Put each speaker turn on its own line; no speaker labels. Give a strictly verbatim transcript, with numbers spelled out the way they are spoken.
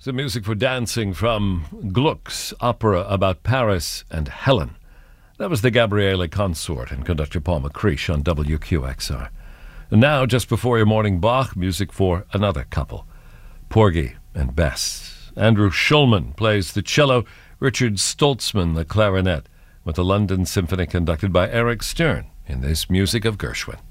the music for dancing from Gluck's opera about Paris and Helen. That was the Gabriele Consort and conductor Paul McCreesh on W Q X R. And now, just before your morning Bach, music for another couple, Porgy and Bess. Andrew Schulman plays the cello, Richard Stoltzman the clarinet, with the London Symphony conducted by Eric Stern in this Music of Gershwin.